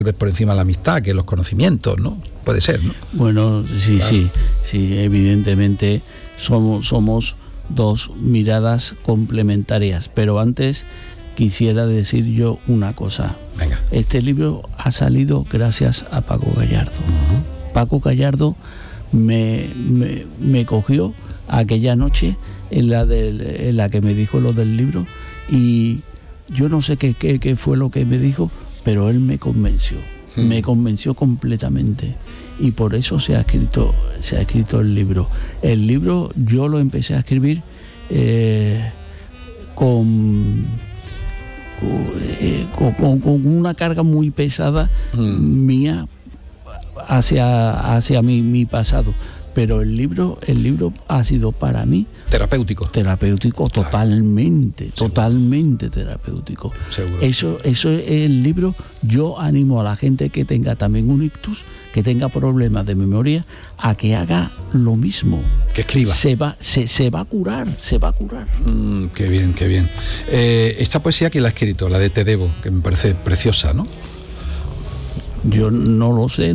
por encima de la amistad, que los conocimientos, ¿no? Puede ser, ¿no? Bueno, sí, claro. sí, evidentemente somos dos miradas complementarias, pero antes quisiera decir yo una cosa. Venga. Este libro ha salido gracias a Paco Gallardo. Uh-huh. Paco Gallardo me cogió aquella noche en la que me dijo lo del libro, y yo no sé qué fue lo que me dijo, pero él me convenció. Me convenció completamente, y por eso se ha escrito el libro. El libro yo lo empecé a escribir con una carga muy pesada mía hacia mi pasado, pero el libro ha sido para mí terapéutico, claro. totalmente terapéutico. Seguro. Eso es el libro. Yo animo a la gente que tenga también un ictus, que tenga problemas de memoria, a que haga lo mismo. Que escriba. Se va a curar. Qué bien. Esta poesía, ¿quién la ha escrito? La de Te debo, que me parece preciosa, ¿no? Yo no lo sé.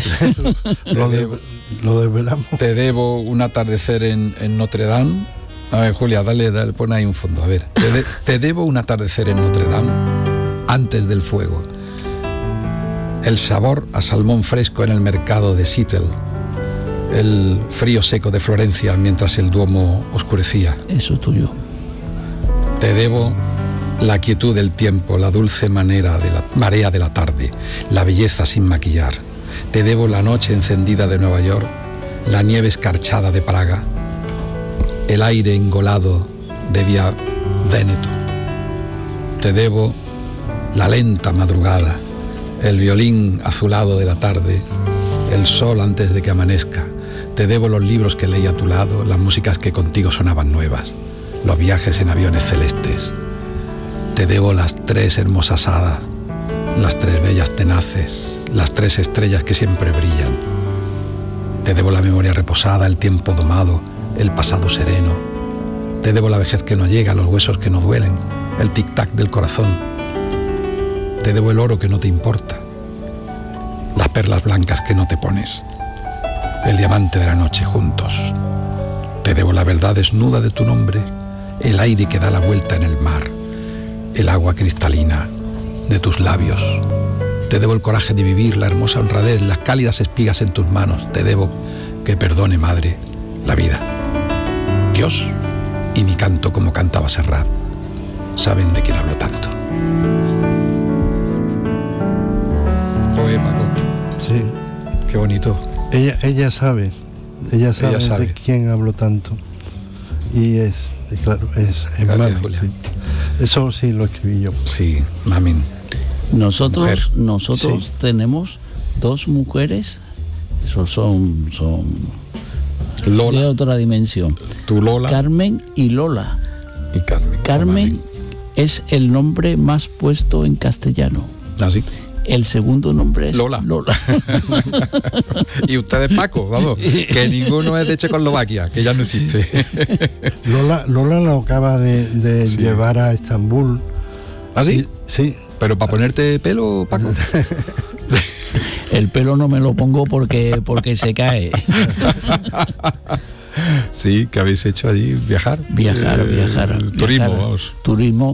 Lo desvelamos. Te debo un atardecer en Notre Dame. A ver, Julia, dale, pon ahí un fondo. A ver, te debo un atardecer en Notre Dame, antes del fuego. El sabor a salmón fresco en el mercado de Seattle. El frío seco de Florencia mientras el Duomo oscurecía. Eso es tuyo. Te debo la quietud del tiempo, la dulce marea de la tarde, la belleza sin maquillar. Te debo la noche encendida de Nueva York, la nieve escarchada de Praga, el aire engolado de Via Veneto. Te debo la lenta madrugada, el violín azulado de la tarde, el sol antes de que amanezca. Te debo los libros que leí a tu lado, las músicas que contigo sonaban nuevas, los viajes en aviones celestes. Te debo las 3 hermosas hadas, las 3 bellas tenaces, las 3 estrellas que siempre brillan. Te debo la memoria reposada, el tiempo domado, el pasado sereno. Te debo la vejez que no llega, los huesos que no duelen, el tic-tac del corazón. Te debo el oro que no te importa, las perlas blancas que no te pones, el diamante de la noche juntos. Te debo la verdad desnuda de tu nombre, el aire que da la vuelta en el mar, el agua cristalina de tus labios. Te debo el coraje de vivir, la hermosa honradez, las cálidas espigas en tus manos. Te debo que perdone, madre, la vida. Dios y mi canto como cantaba Serrat saben de quién hablo tanto. Oye, Paco. Sí. Qué bonito. Ella sabe de quién hablo tanto. Y claro, es Gracias, Mami, Julia. sí. Eso sí lo escribí yo. Sí, Mami. Nosotros Sí. tenemos 2 mujeres, son Lola, de otra dimensión. tu Lola. Carmen y Lola. Y Carmen. Carmen es el nombre más puesto en castellano. ¿Ah, sí? El segundo nombre es Lola. Y ustedes, Paco, vamos, que ninguno es de Checoslovaquia, que ya no existe. Lola lo acaba de Sí. llevar a Estambul. ¿Ah, sí? Sí. ¿Pero para ponerte pelo, Paco? El pelo no me lo pongo porque se cae. Sí, ¿qué habéis hecho allí? ¿Viajar? Viajar. Turismo, vamos. Turismo.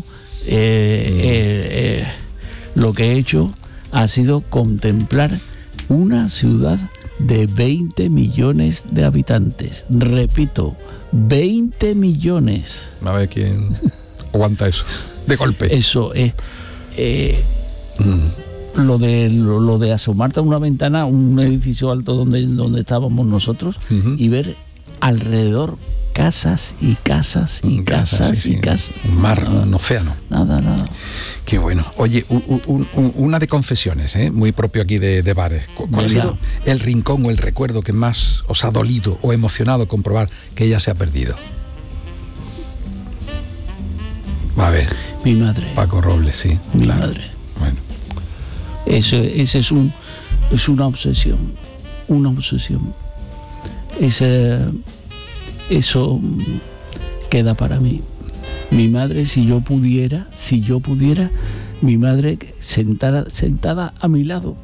Lo que he hecho ha sido contemplar una ciudad de 20 millones de habitantes. Repito, 20 millones. A ver quién aguanta eso. De golpe. Eso es. Lo de asomarte a una ventana, un edificio alto donde estábamos nosotros, y ver alrededor casas y casas y casas sí, y casas. Un mar, un océano. Nada. Qué bueno. Oye, una de confesiones, muy propio aquí de bares. ¿Cuál ha sido el rincón o el recuerdo que más os ha dolido o emocionado comprobar que ella se ha perdido? A ver. Mi madre. Paco Robles, sí. Mi claro. madre. Bueno. Ese es una obsesión. Una obsesión. Eso queda para mí. Mi madre, si yo pudiera, mi madre sentada a mi lado,